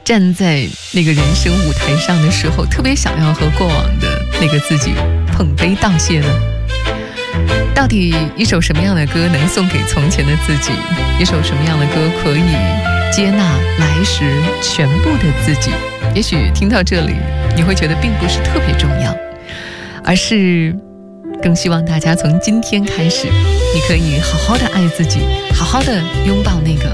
站在那个人生舞台上的时候，特别想要和过往的那个自己捧杯道谢呢？到底一首什么样的歌能送给从前的自己？一首什么样的歌可以接纳来时全部的自己？也许听到这里，你会觉得并不是特别重要，而是更希望大家从今天开始，你可以好好的爱自己，好好的拥抱那个